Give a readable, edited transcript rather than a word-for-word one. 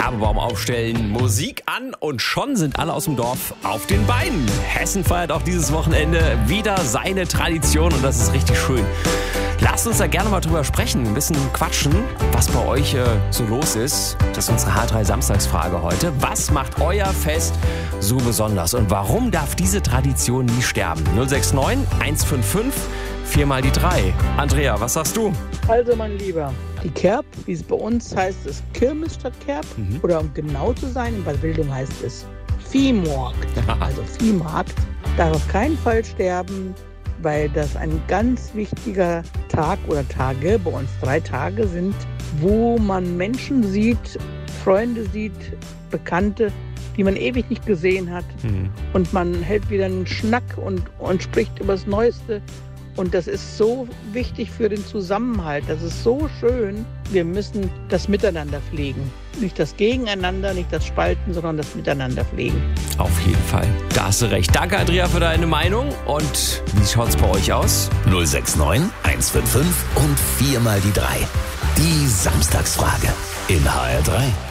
Kerbebaum aufstellen, Musik an und schon sind alle aus dem Dorf auf den Beinen. Hessen feiert auch dieses Wochenende wieder seine Tradition und das ist richtig schön. Lasst uns da gerne mal drüber sprechen, ein bisschen quatschen, was bei euch so los ist. Das ist unsere H3-Samstagsfrage heute. Was macht euer Fest so besonders und warum darf diese Tradition nie sterben? 069 155 4 mal die 3. Andrea, was sagst du? Also mein Lieber, die Kerb, wie es bei uns heißt, ist Kirmes statt Kerb. Oder um genau zu sein, in Bad Wildung heißt es Viehmarkt. Also Viehmarkt darf auf keinen Fall sterben, weil das ein ganz wichtiger Tag oder Tage, bei uns 3 Tage sind, wo man Menschen sieht, Freunde sieht, Bekannte, die man ewig nicht gesehen hat. Und man hält wieder einen Schnack und spricht über das Neueste. Und das ist so wichtig für den Zusammenhalt. Das ist so schön. Wir müssen das Miteinander pflegen. Nicht das Gegeneinander, nicht das Spalten, sondern das Miteinander pflegen. Auf jeden Fall. Da hast du recht. Danke, Andrea, für deine Meinung. Und wie schaut's bei euch aus? 069 155 und 4 mal die 3. Die Samstagsfrage in HR3.